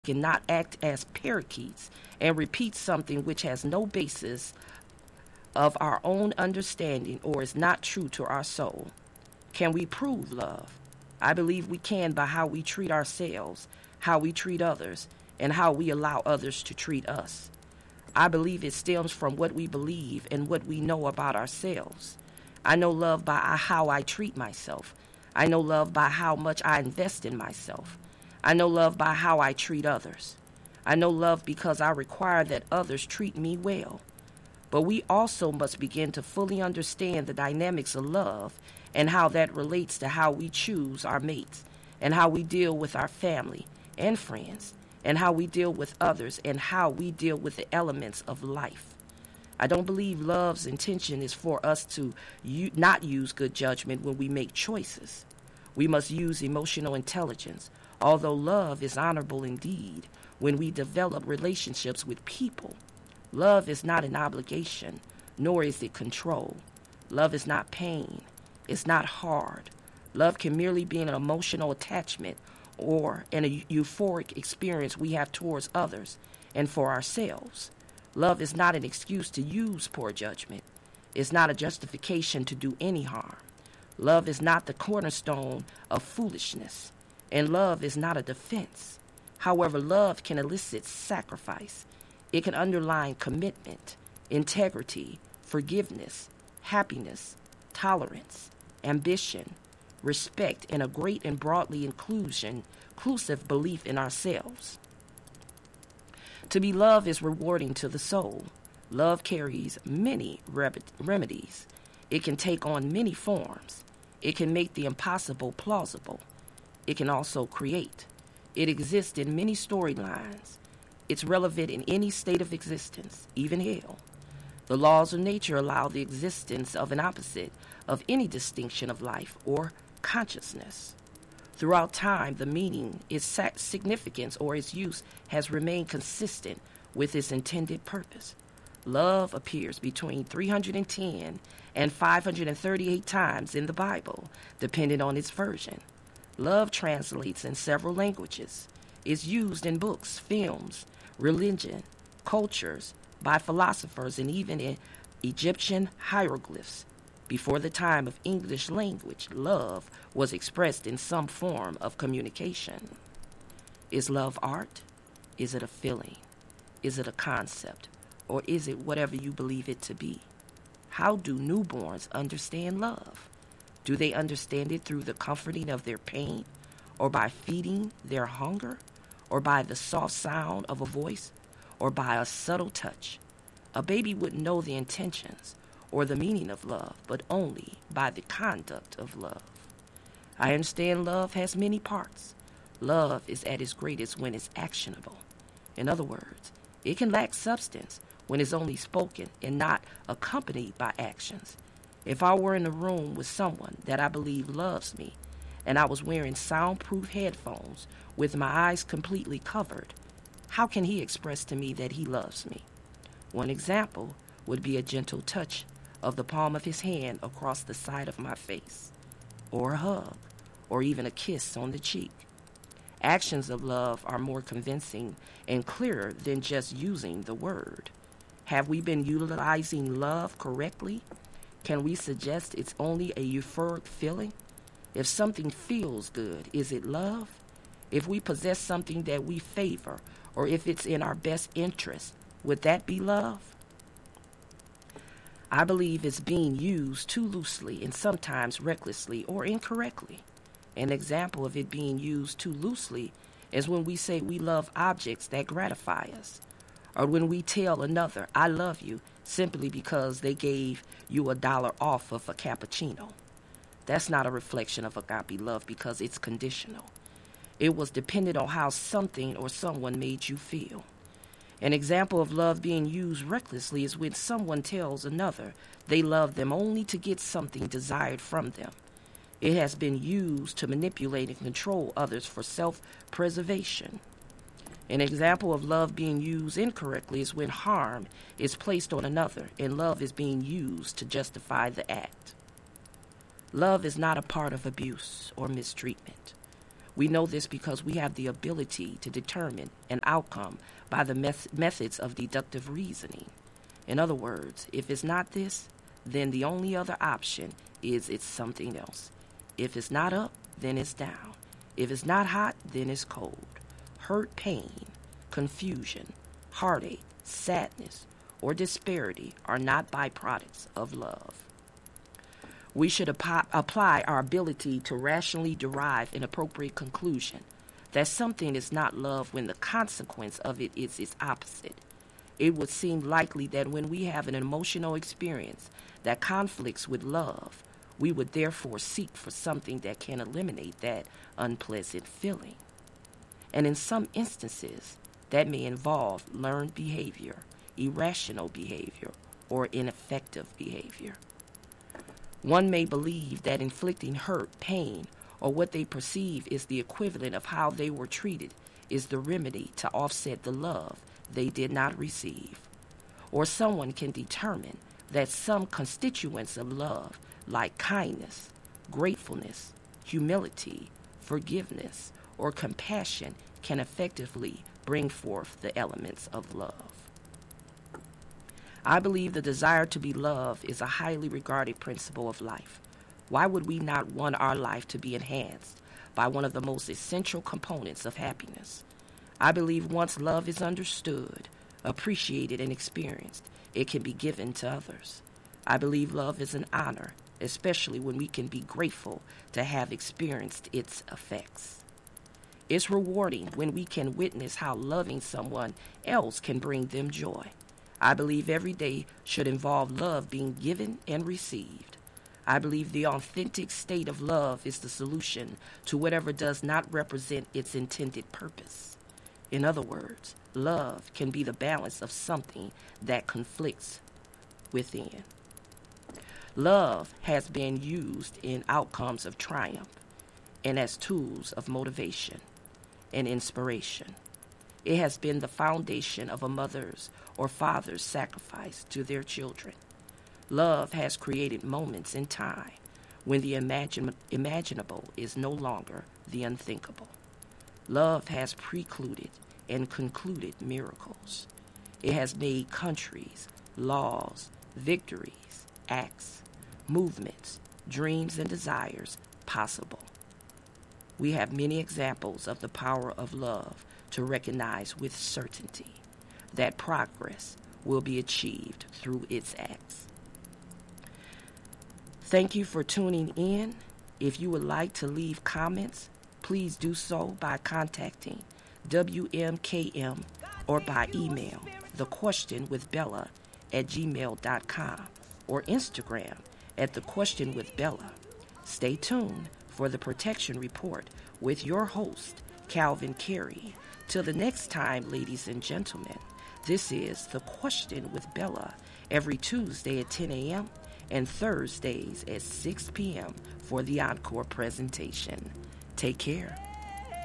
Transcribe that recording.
cannot act as parakeets and repeat something which has no basis of our own understanding or is not true to our soul. Can we prove love? I believe we can by how we treat ourselves, how we treat others, and how we allow others to treat us. I believe it stems from what we believe and what we know about ourselves. I know love by how I treat myself. I know love by how much I invest in myself. I know love by how I treat others. I know love because I require that others treat me well. But we also must begin to fully understand the dynamics of love and how that relates to how we choose our mates and how we deal with our family and friends and how we deal with others and how we deal with the elements of life. I don't believe love's intention is for us to not use good judgment when we make choices. We must use emotional intelligence, although love is honorable indeed when we develop relationships with people. Love is not an obligation, nor is it control. Love is not pain. It's not hard. Love can merely be an emotional attachment or an euphoric experience we have towards others and for ourselves. Love is not an excuse to use poor judgment. It's not a justification to do any harm. Love is not the cornerstone of foolishness, and love is not a defense. However, love can elicit sacrifice. It can underline commitment, integrity, forgiveness, happiness, tolerance, ambition, respect, and a great and broadly inclusive belief in ourselves. To be loved is rewarding to the soul. Love carries many remedies. It can take on many forms. It can make the impossible plausible. It can also create. It exists in many storylines. It's relevant in any state of existence, even hell. The laws of nature allow the existence of an opposite of any distinction of life or consciousness. Throughout time, the meaning, its significance, or its use has remained consistent with its intended purpose. Love appears between 310 and 538 times in the Bible, depending on its version. Love translates in several languages. It's used in books, films, religion, cultures, by philosophers, and even in Egyptian hieroglyphs. Before the time of English language, love was expressed in some form of communication. Is love art? Is it a feeling? Is it a concept? Or is it whatever you believe it to be? How do newborns understand love? Do they understand it through the comforting of their pain, or by feeding their hunger, or by the soft sound of a voice, or by a subtle touch? A baby wouldn't know the intentions or the meaning of love, but only by the conduct of love. I understand love has many parts. Love is at its greatest when it's actionable. In other words, it can lack substance when it's only spoken and not accompanied by actions. If I were in a room with someone that I believe loves me, and I was wearing soundproof headphones with my eyes completely covered, how can he express to me that he loves me? One example would be a gentle touch of the palm of his hand across the side of my face, or a hug, or even a kiss on the cheek. Actions of love are more convincing and clearer than just using the word. Have we been utilizing love correctly? Can we suggest it's only a euphoric feeling? If something feels good, is it love? If we possess something that we favor, or if it's in our best interest, would that be love? I believe it's being used too loosely and sometimes recklessly or incorrectly. An example of it being used too loosely is when we say we love objects that gratify us, or when we tell another, I love you, simply because they gave you $1 off of a cappuccino. That's not a reflection of agape love because it's conditional. It was dependent on how something or someone made you feel. An example of love being used recklessly is when someone tells another they love them only to get something desired from them. It has been used to manipulate and control others for self-preservation. An example of love being used incorrectly is when harm is placed on another and love is being used to justify the act. Love is not a part of abuse or mistreatment. We know this because we have the ability to determine an outcome by the methods of deductive reasoning. In other words, if it's not this, then the only other option is it's something else. If it's not up, then it's down. If it's not hot, then it's cold. Hurt, pain, confusion, heartache, sadness, or disparity are not byproducts of love. We should apply our ability to rationally derive an appropriate conclusion that something is not love when the consequence of it is its opposite. It would seem likely that when we have an emotional experience that conflicts with love, we would therefore seek for something that can eliminate that unpleasant feeling. And in some instances, that may involve learned behavior, irrational behavior, or ineffective behavior. One may believe that inflicting hurt, pain, or what they perceive is the equivalent of how they were treated is the remedy to offset the love they did not receive. Or someone can determine that some constituents of love, like kindness, gratefulness, humility, forgiveness, or compassion, can effectively bring forth the elements of love. I believe the desire to be loved is a highly regarded principle of life. Why would we not want our life to be enhanced by one of the most essential components of happiness? I believe once love is understood, appreciated, and experienced, it can be given to others. I believe love is an honor, especially when we can be grateful to have experienced its effects. It's rewarding when we can witness how loving someone else can bring them joy. I believe every day should involve love being given and received. I believe the authentic state of love is the solution to whatever does not represent its intended purpose. In other words, love can be the balance of something that conflicts within. Love has been used in outcomes of triumph and as tools of motivation and inspiration. It has been the foundation of a mother's or father's sacrifice to their children. Love has created moments in time when the imaginable is no longer the unthinkable. Love has precluded and concluded miracles. It has made countries, laws, victories, acts, movements, dreams, and desires possible. We have many examples of the power of love to recognize with certainty that progress will be achieved through its acts. Thank you for tuning in. If you would like to leave comments, please do so by contacting WMKM or by email thequestionwithbella@gmail.com or Instagram @thequestionwithbella. Stay tuned for the Protection Report with your host, Calvin Carey. Till the next time, ladies and gentlemen, this is The Question with Bella, every Tuesday at 10 a.m. and Thursdays at 6 p.m. for the encore presentation. Take care.